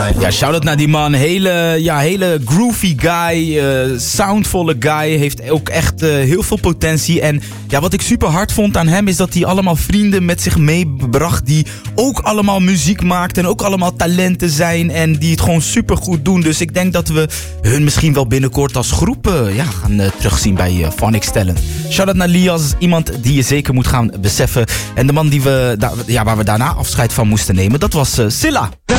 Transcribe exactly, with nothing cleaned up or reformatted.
Ja, shout-out naar die man. Hele, ja, hele groovy guy, uh, soundvolle guy. Heeft ook echt uh, heel veel potentie. En ja, wat ik super hard vond aan hem is dat hij allemaal vrienden met zich meebracht die ook allemaal muziek maakten en ook allemaal talenten zijn en die het gewoon super goed doen. Dus ik denk dat we hun misschien wel binnenkort als groep uh, ja, gaan uh, terugzien bij uh, Phonics Talent. Shout-out naar Lias, iemand die je zeker moet gaan beseffen. En de man die we, da- ja, waar we daarna afscheid van moesten nemen, dat was uh, Silla.